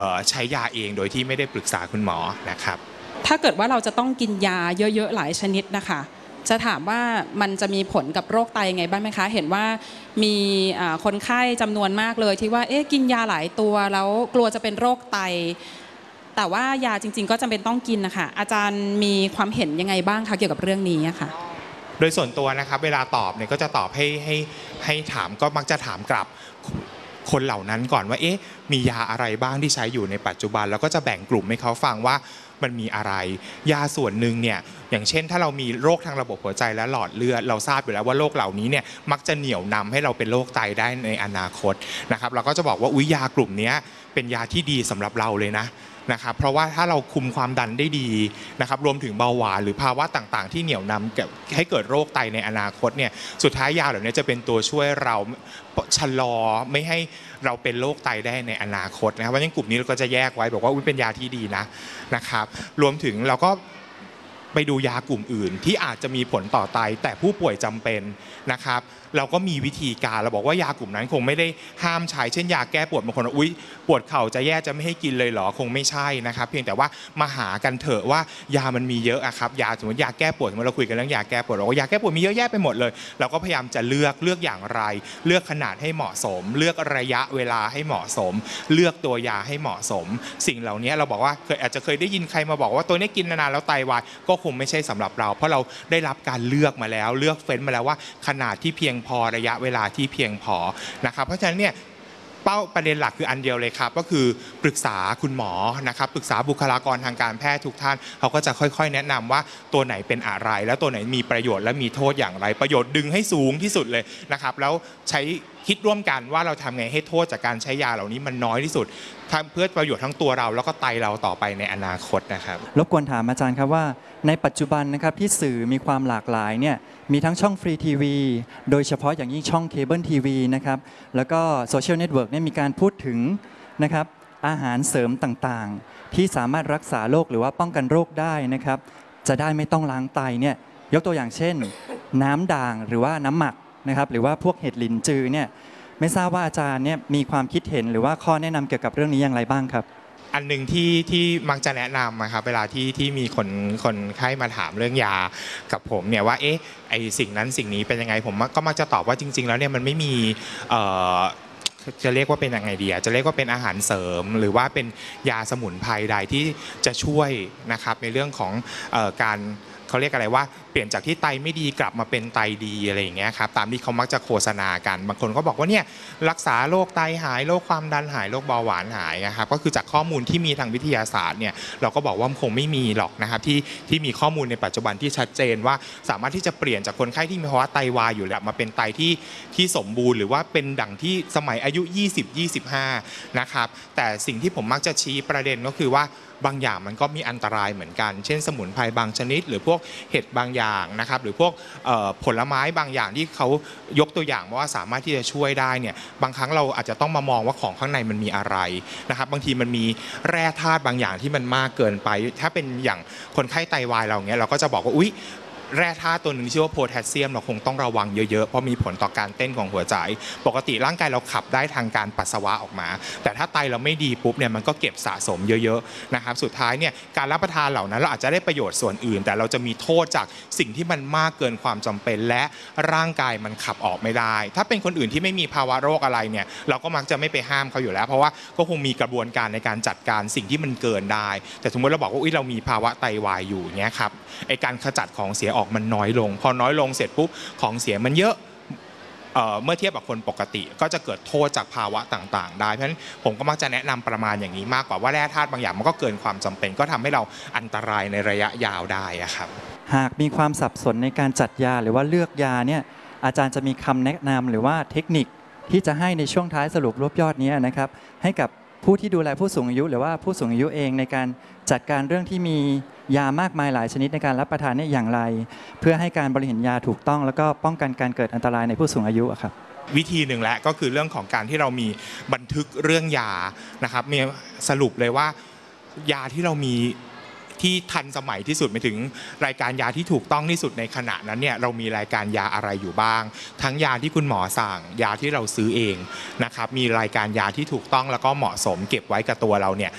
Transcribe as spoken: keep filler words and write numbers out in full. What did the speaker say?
ใช้ยาเองโดยที่ไม่ได้ปรึกษาคุณหมอนะครับถ้าเกิดว่าเราจะต้องกินยาเยอะๆหลายชนิดนะคะจะถามว่ามันจะมีผลกับโรคไตยังไงบ้างไหมคะเห็นว่ามีคนไข้จำนวนมากเลยที่ว่าเอ๊ะกินยาหลายตัวแล้วกลัวจะเป็นโรคไตแต่ว่ายาจริงๆก็จำเป็นต้องกินนะคะอาจารย์มีความเห็นยังไงบ้างคะเกี่ยวกับเรื่องนี้ค่ะโดยส่วนตัวนะครับเวลาตอบเนี่ยก็จะตอบให้ให้ให้ถามก็มักจะถามกลับคนเหล่านั้นก่อนว่าเอ๊ะมียาอะไรบ้างที่ใช้อยู่ในปัจจุบันแล้วก็จะแบ่งกลุ่มให้เขาฟังว่ามันมีอะไรยาส่วนหนึ่งเนี่ยอย่างเช่นถ้าเรามีโรคทางระบบหัวใจและหลอดเลือดเราทราบอยู่แล้วว่าโรคเหล่านี้เนี่ยมักจะเหนี่ยวนำให้เราเป็นโรคไตได้ในอนาคตนะครับเราก็จะบอกว่าอุ๊ยยากลุ่มนี้เป็นยาที่ดีสำหรับเราเลยนะนะครับเพราะว่าถ้าเราคุมความดันได้ดีนะครับรวมถึงเบาหวานหรือภาวะต่างๆที่เหนี่ยวนำให้เกิดโรคไตในอนาคตเนี่ยสุดท้ายยาเหล่านี้จะเป็นตัวช่วยเราชะลอไม่ให้เราเป็นโรคไตได้ในอนาคตนะครับเพราะฉะนั้นกลุ่มนี้เราก็จะแยกไว้บอกว่าเป็นยาที่ดีนะนะครับรวมถึงเราก็ไปดูยากลุ่มอื่นที่อาจจะมีผลต่อไตแต่ผู้ป่วยจำเป็นนะครับเราก็มีวิธีการเราบอกว่ายากลุ่มนั้นคงไม่ได้ห้ามใช้เช่นยาแก้ปวดบางคนอุ้ยปวดเข่าจะแย่จะไม่ให้กินเลยเหรอคงไม่ใช่นะครับเพียงแต่ว่ามาหากันเถอะว่ายามันมีเยอะอะครับยาสมมติยาแก้ปวดเมื่อเราคุยกันเรื่องยาแก้ปวดเราก็ยาแก้ปวดมีเยอะแยะไปหมดเลยเราก็พยายามจะเลือกเลือกอย่างไรเลือกขนาดให้เหมาะสมเลือกระยะเวลาให้เหมาะสมเลือกตัวยาให้เหมาะสมสิ่งเหล่านี้เราบอกว่าเคยอาจจะเคยได้ยินใครมาบอกว่าตัวนี้กินนานๆแล้วไตวายก็คงไม่ใช่สำหรับเราเพราะเราได้รับการเลือกมาแล้วเลือกเฟ้นมาแล้วว่าขนาดที่เพียงพอระยะเวลาที่เพียงพอนะครับเพราะฉะนั้นเนี่ยเป้าประเด็นหลักคืออันเดียวเลยครับก็คือปรึกษาคุณหมอนะครับปรึกษาบุคลากรทางการแพทย์ทุกท่านเขาก็จะค่อยๆแนะนำว่าตัวไหนเป็นอะไรแล้วตัวไหนมีประโยชน์และมีโทษอย่างไรประโยชน์ดึงให้สูงที่สุดเลยนะครับแล้วใช้คิดร่วมกันว่าเราทำไงให้โทษจากการใช้ยาเหล่านี้มันน้อยที่สุดเพื่อประโยชน์ทั้งตัวเราแล้วก็ไตเราต่อไปในอนาคตนะครับรบกวนถามอาจารย์ครับว่าในปัจจุบันนะครับที่สื่อมีความหลากหลายเนี่ยมีทั้งช่องฟรีทีวีโดยเฉพาะอย่างยิ่งช่องเคเบิลทีวีนะครับแล้วก็โซเชียลเน็ตเวิร์กเนี่ยมีการพูดถึงนะครับอาหารเสริมต่างๆที่สามารถรักษาโรคหรือว่าป้องกันโรคได้นะครับจะได้ไม่ต้องล้างไตเนี่ยยกตัวอย่างเช่นน้ำด่างหรือว่าน้ำหมักนะครับหรือว่าพวกเห็ดหลินจือเนี่ยไม่ทราบว่าอาจารย์เนี่ยมีความคิดเห็นหรือว่าข้อแนะนำเกี่ยวกับเรื่องนี้อย่างไรบ้างครับอันหนึ่งที่ที่มักจะแนะนำนะครับเวลาที่ที่มีคนคนไข้มาถามเรื่องยากับผมเนี่ยว่าเอ๊ะไอสิ่งนั้นสิ่งนี้เป็นยังไงผมก็มักจะตอบว่าจริงๆแล้วเนี่ยมันไม่มีจะเรียกว่าเป็นยังไงดีจะเรียกว่าเป็นอาหารเสริมหรือว่าเป็นยาสมุนไพรใดที่จะช่วยนะครับในเรื่องของการเขาเรียกอะไรว่าเปลี่ยนจากที่ไตไม่ดีกลับมาเป็นไตดีอะไรอย่างเงี้ยครับตามที่เขามักจะโฆษณากันบางคนก็บอกว่าเนี่ยรักษาโรคไตหายโรคความดันหายโรคเบาหวานหายนะครับก็คือจากข้อมูลที่มีทางวิทยาศาสตร์เนี่ยเราก็บอกว่าคงไม่มีหรอกนะครับที่ที่มีข้อมูลในปัจจุบันที่ชัดเจนว่าสามารถที่จะเปลี่ยนจากคนไข้ที่มีภาวะไตวายอยู่แล้วมาเป็นไตที่ที่สมบูรณ์หรือว่าเป็นดั่งที่สมัยอายุยี่สิบ ยี่สิบห้านะครับแต่สิ่งที่ผมมักจะชี้ประเด็นก็คือว่าบางอย่างมันก็มีอันตรายเหมือนกันเช่นสมุนไพรบางชนิดหรือพวกเห็ดบางอย่างนะครับหรือพวกผลไม้บางอย่างที่เขายกตัวอย่างว่าสามารถที่จะช่วยได้เนี่ยบางครั้งเราอาจจะต้องมามองว่าของข้างในมันมีอะไรนะครับบางทีมันมีแร่ธาตุบางอย่างที่มันมากเกินไปถ้าเป็นอย่างคนไข้ไตวายเราเนี้ยเราก็จะบอกว่าอุ๊ยแร่ธาตุตัวหนึ่งชื่อว่าโพแทสเซียมเราคงต้องระวังเยอะๆเพราะมีผลต่อการเต้นของหัวใจปกติร่างกายเราขับได้ทางการปัสสาวะออกมาแต่ถ้าไตเราไม่ดีปุ๊บเนี่ยมันก็เก็บสะสมเยอะๆนะครับสุดท้ายเนี่ยการรับประทานเหล่านั้นเราอาจจะได้ประโยชน์ส่วนอื่นแต่เราจะมีโทษจากสิ่งที่มันมากเกินความจำเป็นและร่างกายมันขับออกไม่ได้ถ้าเป็นคนอื่นที่ไม่มีภาวะโรคอะไรเนี่ยเราก็มักจะไม่ไปห้ามเขาอยู่แล้วเพราะว่าก็คงมีกระบวนการในการจัดการสิ่งที่มันเกินได้แต่สมมติเราบอกว่าเรามีภาวะไตวายอยู่เงี้ยครับไอการขจัดของเสียออกมันน้อยลงพอน้อยลงเสร็จปุ๊บของเสียมันเยอะ เ, เมื่อเทียบกับคนปกติก็จะเกิดโทษจากภาวะต่างๆได้เพราะฉะนั้นผมก็มักจะแนะนำประมาณอย่างนี้มากกว่าว่าแร่ธาตุบางอย่างมันก็เกินความจำเป็นก็ทำให้เราอันตรายในระยะยาวได้ครับหากมีความสับสนในการจัดยาหรือว่าเลือกยาเนี่ยอาจารย์จะมีคำแนะนำหรือว่าเทคนิคที่จะให้ในช่วงท้ายสรุปรวบยอดนี้นะครับให้กับผู้ที่ดูแลผู้สูงอายุหรือว่าผู้สูงอายุเองในการจัดการเรื่องที่มียามากมายหลายชนิดในการรับประทานเนี่ยอย่างไรเพื่อให้การบริหารยาถูกต้องแล้วก็ป้องกันการเกิดอันตรายในผู้สูงอายุครับวิธีหนึ่งแหละก็คือเรื่องของการที่เรามีบันทึกเรื่องยานะครับมีสรุปเลยว่ายาที่เรามีที่ทันสมัยที่สุดไปถึงรายการยาที่ถูกต้องที่สุดในขณะนั้นเนี่ยเรามีรายการยาอะไรอยู่บ้างทั้งยาที่คุณหมอสั่งยาที่เราซื้อเองนะครับมีรายการยาที่ถูกต้องแล้วก็เหมาะสมเก็บไว้กับตัวเราเนี่ย